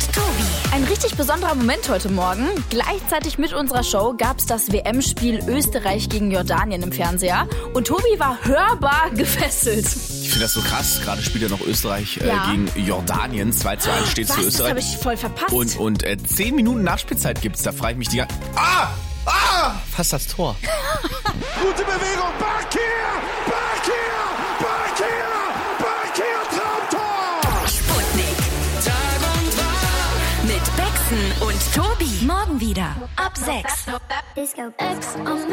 Tobi. Ein richtig besonderer Moment heute Morgen. Gleichzeitig mit unserer Show gab es das WM-Spiel Österreich gegen Jordanien im Fernseher. Und Tobi war hörbar gefesselt. Ich finde das so krass. Gerade spielt ja noch Österreich gegen Jordanien. 2:1 steht für Österreich. Das habe ich voll verpasst. Und 10 Minuten Nachspielzeit gibt's. Da frage ich mich die ganze... Fast das Tor. Gute Bewegung. Bakir! Traumtor! Sputnik. Tag und Tag mit Bexen und Tobi. Morgen wieder ab 6. Disco X on